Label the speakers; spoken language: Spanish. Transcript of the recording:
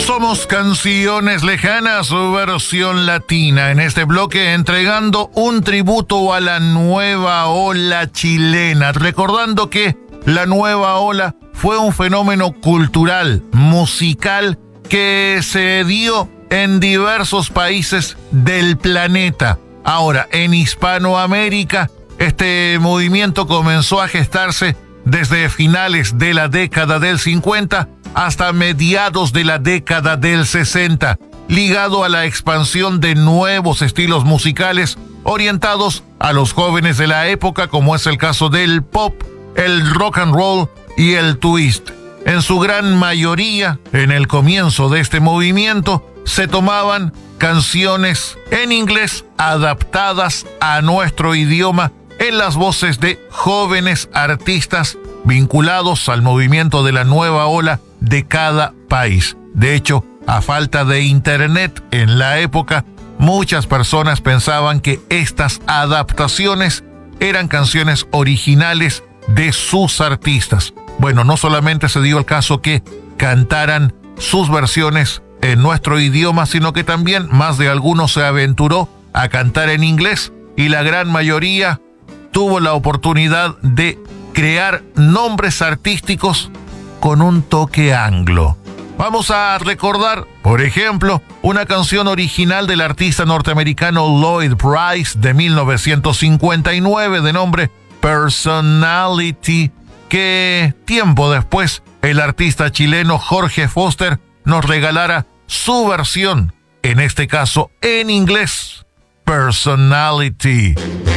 Speaker 1: Somos Canciones Lejanas, su versión latina, en este bloque entregando un tributo a la nueva ola chilena, recordando que la nueva ola fue un fenómeno cultural, musical, que se dio en diversos países del planeta. Ahora, en Hispanoamérica, este movimiento comenzó a gestarse desde finales de la década del 50 hasta mediados de la década del 60, ligado a la expansión de nuevos estilos musicales orientados a los jóvenes de la época, como es el caso del pop, el rock and roll y el twist. En su gran mayoría, en el comienzo de este movimiento, se tomaban canciones en inglés adaptadas a nuestro idioma en las voces de jóvenes artistas vinculados al movimiento de la nueva ola de cada país. De hecho, a falta de internet en la época, muchas personas pensaban que estas adaptaciones eran canciones originales de sus artistas. Bueno, no solamente se dio el caso que cantaran sus versiones en nuestro idioma, sino que también más de alguno se aventuró a cantar en inglés y la gran mayoría tuvo la oportunidad de crear nombres artísticos con un toque anglo. Vamos a recordar, por ejemplo, una canción original del artista norteamericano Lloyd Price de 1959 de nombre Personality, que tiempo después el artista chileno Jorge Foster nos regalara su versión, en este caso en inglés, Personality.